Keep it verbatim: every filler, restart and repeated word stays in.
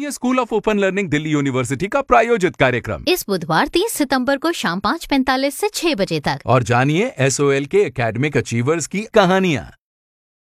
सुनिए school of open learning Delhi university का प्रायोजित कार्यक्रम इस बुधवार तीस सितंबर को शाम पाँच पैंतालीस से छह बजे तक। और जानिए एस ओ एल के एकेडमिक अचीवर्स की कहानियाँ।